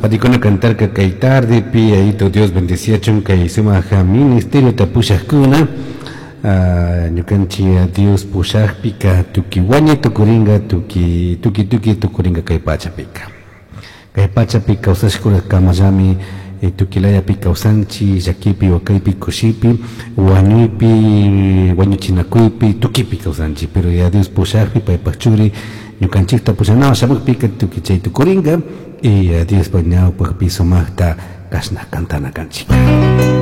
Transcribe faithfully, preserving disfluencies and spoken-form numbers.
zapaticona cantar que hay tarde pi ahí tu Dios bendecía chunca y suma ja ministerio te pushas kuna ñukanchi a Dios pushas pica tuki waña tu kuringa tuki tuki tuki tu kuringa kay pacha pica kay pacha pica usashkura kamayami tukilaya pica usanchi yakipi wakaypi kushipi wañuypi wañuchinakuypi tukipi usanchi pero ya Dios pushaspi pay pachuri ñukanchikta pushanawa shabuk pica tuki chay tu kuringa y a Dios pañao pues piso magta kasna cantana canchika.